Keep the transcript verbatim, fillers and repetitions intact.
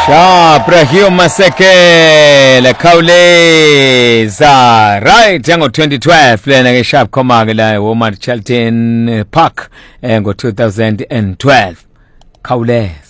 Sharp Rahio Masekela Khawuleza right ngo twenty twelve lena ke Sharp khoma ke la Walmart Charlton Park ngo two thousand twelve Khawuleza